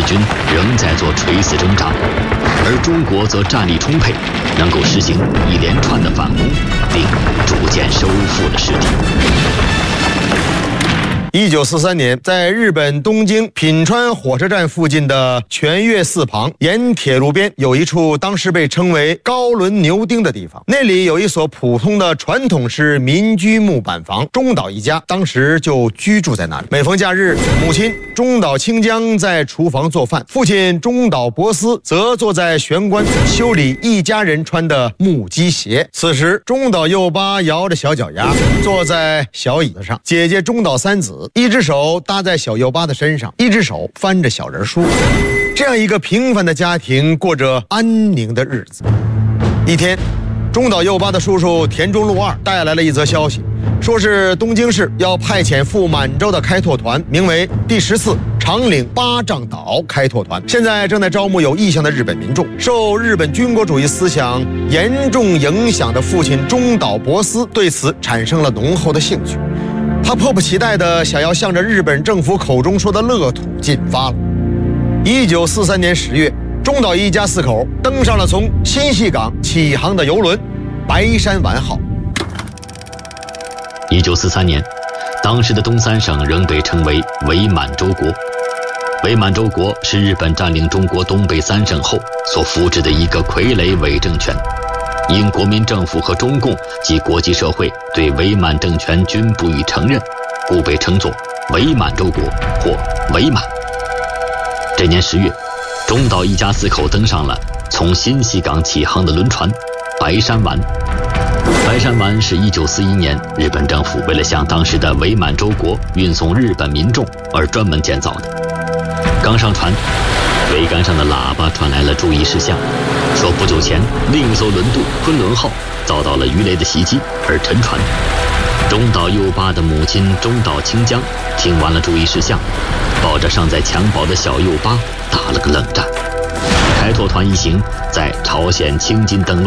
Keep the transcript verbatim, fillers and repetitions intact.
军仍在做垂死挣扎，而中国则战力充沛，能够实行一连串的反攻，并逐渐收复了失地。 一九四三年，在日本东京品川火车站附近的泉岳寺旁，沿铁路边有一处当时被称为高轮牛丁的地方，那里有一所普通的传统式民居木板房，中岛一家当时就居住在那里。每逢假日，母亲中岛清江在厨房做饭，父亲中岛博司则坐在玄关修理一家人穿的木屐鞋。此时，中岛佑八摇着小脚丫，坐在小椅子上，姐姐中岛三子一只手搭在小佑八的身上，一只手翻着小人书。这样一个平凡的家庭过着安宁的日子。一天，中岛佑八的叔叔田中路二带来了一则消息，说是东京市要派遣赴满洲的开拓团，名为第十次长岭八丈岛开拓团，现在正在招募有意向的日本民众。受日本军国主义思想严重影响的父亲中岛博司对此产生了浓厚的兴趣，他迫不及待地想要向着日本政府口中说的乐土进发了。一九四三年十月，中岛一家四口登上了从新细港起航的游轮白山丸号。 一九四三年，当时的东三省仍被称为伪满洲国。伪满洲国是日本占领中国东北三省后所扶植的一个傀儡伪政权，因国民政府和中共及国际社会对伪满政权均不予承认，故被称作伪满洲国或伪满。这年十月，中岛一家四口登上了从新西港起航的轮船白山丸。白山丸是一九四一年日本政府为了向当时的伪满洲国运送日本民众而专门建造的。刚上船，桅杆上的喇叭传来了注意事项，说不久前另一艘轮渡昆仑号遭到了鱼雷的袭击而沉船。中岛佑八的母亲中岛清江听完了注意事项，抱着尚在襁褓的小佑八打了个冷战。开拓团一行在朝鲜青津登陆